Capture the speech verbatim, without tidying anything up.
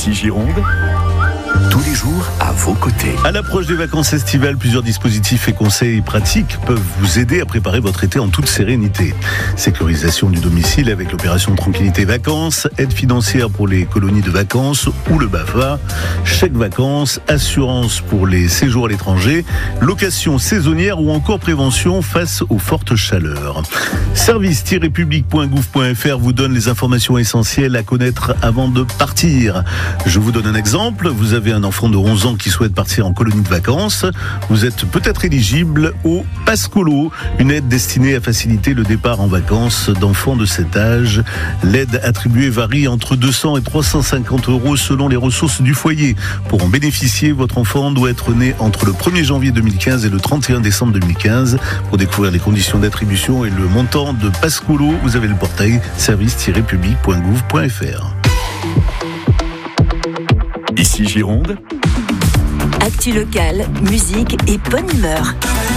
Ici Gironde, tous les jours à vos côtés. À l'approche des vacances estivales, plusieurs dispositifs et conseils pratiques peuvent vous aider à préparer votre été en toute sérénité. Sécurisation du domicile avec l'opération Tranquillité Vacances, aide financière pour les colonies de vacances ou le B A F A, chèque vacances, assurance pour les séjours à l'étranger, location saisonnière ou encore prévention face aux fortes chaleurs. service tiret public point gouv point f r vous donne les informations essentielles à connaître avant de partir. Je vous donne un exemple. Vous avez un enfant de onze ans qui souhaite partir en colonie de vacances. Vous êtes peut-être éligible au Pascolo, une aide destinée à faciliter le départ en vacances d'enfants de cet âge. L'aide attribuée varie entre deux cents et trois cent cinquante euros selon les ressources du foyer. Pour en bénéficier, votre enfant doit être né entre le premier janvier deux mille quinze et le trente et un décembre deux mille quinze. Pour découvrir les conditions d'attribution et le montant de Pascolo, vous avez le portail service tiret public point gouv point f r. Ici Gironde, actu locale, musique et bonne humeur.